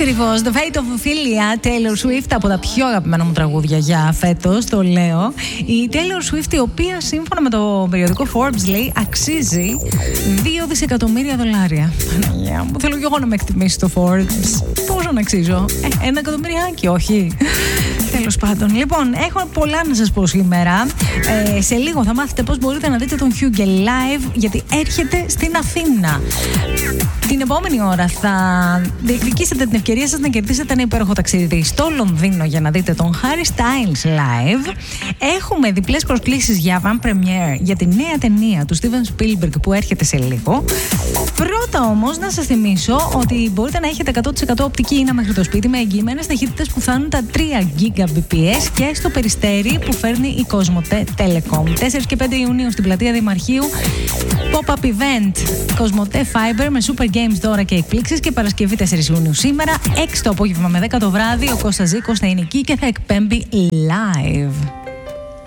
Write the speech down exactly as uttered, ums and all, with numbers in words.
Ακριβώς. The Fate of Ophelia, Taylor Swift, από τα πιο αγαπημένα μου τραγούδια για φέτος, το λέω. Η Taylor Swift, η οποία σύμφωνα με το περιοδικό Forbes λέει αξίζει δύο δισεκατομμύρια δολάρια. Παναγιά μου, θέλω και εγώ να με εκτιμήσει το Forbes. Πόσο να αξίζω? Ε, ένα εκατομμυριάκι, όχι? Τέλος πάντων. Λοιπόν, έχω πολλά να σας πω σήμερα. Ε, σε λίγο θα μάθετε πώς μπορείτε να δείτε τον Hugo live, γιατί έρχεται στην Αθήνα. Την επόμενη ώρα θα διεκδικήσετε την ευκαιρία σας να κερδίσετε ένα υπέροχο ταξίδι στο Λονδίνο για να δείτε τον Harry Styles live. Έχουμε διπλές προσκλήσεις για avant premiere για τη νέα ταινία του Steven Spielberg που έρχεται σε λίγο. Πρώτα όμως να σας θυμίσω ότι μπορείτε να έχετε εκατό τοις εκατό οπτική ίνα μέχρι το σπίτι με εγγυημένες ταχύτητες που φτάνουν τα τρία Gbps και στο Περιστέρι που φέρνει η Cosmote Telecom. τέσσερις και πέντε Ιουνίου στην πλατεία Δημαρχείου, pop-up event Cosmote Fiber με super games, δώρα και εκπλήξεις, και Παρασκευή τέσσερις Ιουνίου σήμερα, έξι το απόγευμα με δέκα το βράδυ, ο Κώστας Ζήκος θα είναι εκεί και θα εκπέμπει live.